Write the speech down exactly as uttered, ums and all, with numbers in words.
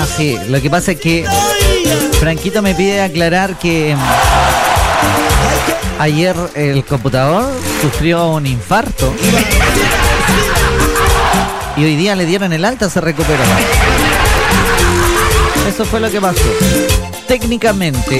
Ah, sí. Lo que pasa es que Franquito me pide aclarar que ayer el computador sufrió un infarto y hoy día le dieron el alta, se recuperó. Eso fue lo que pasó. Técnicamente